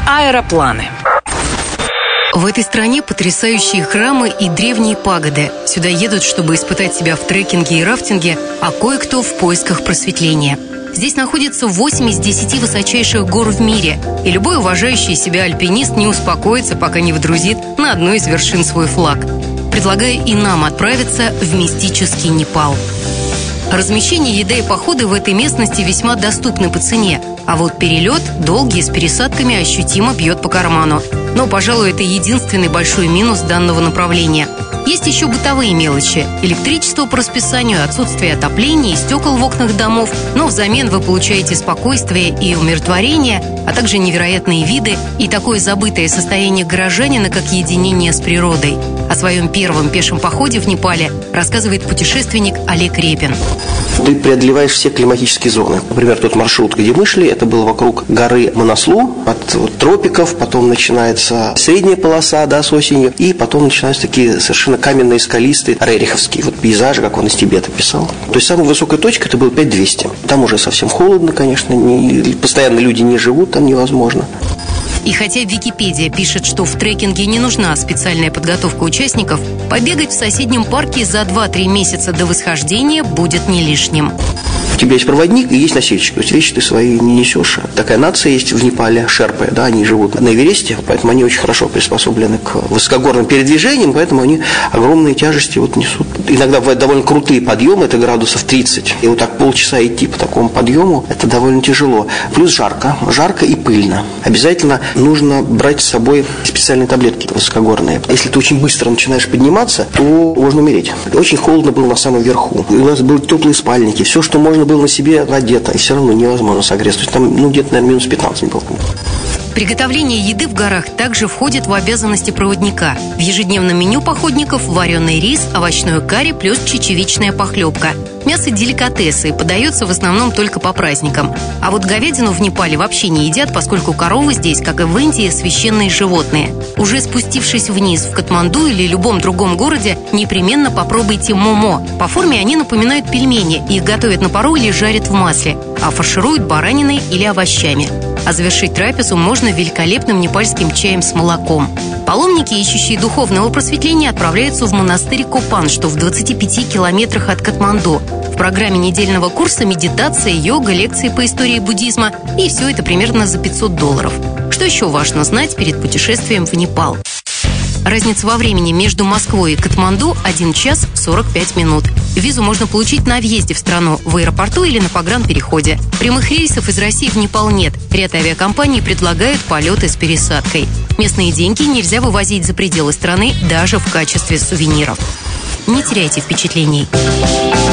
Аэропланы. В этой стране потрясающие храмы и древние пагоды. Сюда едут, чтобы испытать себя в трекинге и рафтинге, а кое-кто в поисках просветления. Здесь находится 8 из 10 высочайших гор в мире, и любой уважающий себя альпинист не успокоится, пока не вдрузит на одной из вершин свой флаг. Предлагаю и нам отправиться в мистический Непал. Размещение, еда и походы в этой местности весьма доступны по цене, а вот перелет, долгий, с пересадками, ощутимо бьет по карману. Но, пожалуй, это единственный большой минус данного направления. Есть еще бытовые мелочи. Электричество по расписанию, отсутствие отопления и стекол в окнах домов, но взамен вы получаете спокойствие и умиротворение, а также невероятные виды и такое забытое состояние горожанина, как единение с природой. О своем первом пешем походе в Непале рассказывает путешественник Олег Репин. Ты преодолеваешь все климатические зоны. Например, тот маршрут, где мы шли, это был вокруг горы Манаслу, от тропиков, потом начинается средняя полоса, да, с осенью, и потом начинаются такие совершенно каменные, скалистые, рериховские пейзажи, как он из Тибета писал. То есть самая высокая точка это был 5200. Там уже совсем холодно, конечно, постоянно люди не живут, там невозможно. И хотя Википедия пишет, что в трекинге не нужна специальная подготовка участников, побегать в соседнем парке за 2-3 месяца до восхождения будет не лишним. У тебя есть проводник и есть носильщик, то есть вещи ты свои не несешь. Такая нация есть в Непале, шерпы, да, они живут на Эвересте, поэтому они очень хорошо приспособлены к высокогорным передвижениям, поэтому они огромные тяжести несут. Иногда бывают довольно крутые подъемы, это градусов 30, и вот так полчаса идти по такому подъему, это довольно тяжело. Плюс жарко и пыльно. Обязательно нужно брать с собой специальные таблетки высокогорные. Если ты очень быстро начинаешь подниматься, то можно умереть. Очень холодно было на самом верху. У нас были теплые спальники, все, что можно было на себе надето, и все равно невозможно согреться. То есть там где-то, наверное, минус 15 было. Приготовление еды в горах также входит в обязанности проводника. В ежедневном меню походников вареный рис, овощной карри плюс чечевичная похлебка. Мясо деликатесы, подается в основном только по праздникам. А вот говядину в Непале вообще не едят, поскольку коровы здесь, как и в Индии, священные животные. Уже спустившись вниз в Катманду или любом другом городе, непременно попробуйте момо. По форме они напоминают пельмени, их готовят на пару или жарят в масле, а фаршируют бараниной или овощами. А завершить трапезу можно великолепным непальским чаем с молоком. Паломники, ищущие духовного просветления, отправляются в монастырь Копан, что в 25 километрах от Катманду. В программе недельного курса медитация, йога, лекции по истории буддизма, и все это примерно за $500. Что еще важно знать перед путешествием в Непал? Разница во времени между Москвой и Катманду 1 час 45 минут. Визу можно получить на въезде в страну, в аэропорту или на погранпереходе. Прямых рейсов из России в Непал нет. Ряд авиакомпаний предлагают полеты с пересадкой. Местные деньги нельзя вывозить за пределы страны даже в качестве сувениров. Не теряйте впечатлений.